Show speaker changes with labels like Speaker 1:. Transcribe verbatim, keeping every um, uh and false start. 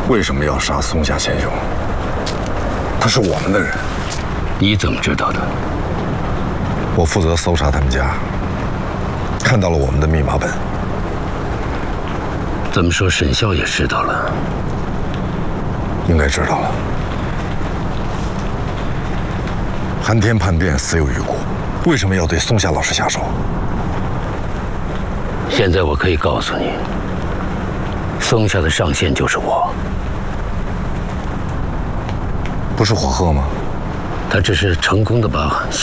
Speaker 1: 为什么要杀松下贤雄？他是我们的人。
Speaker 2: 你怎么知道的？
Speaker 1: 我负责搜查他们家，看到了我们的密码本。
Speaker 2: 这么说，沈啸也知道了？
Speaker 1: 应该知道了。寒天叛变，死有余辜，为什么要对松下老师下手？
Speaker 2: 现在我可以告诉你，松下的上线就是我。
Speaker 1: 不是火鹤吗？
Speaker 2: 他只是成功的把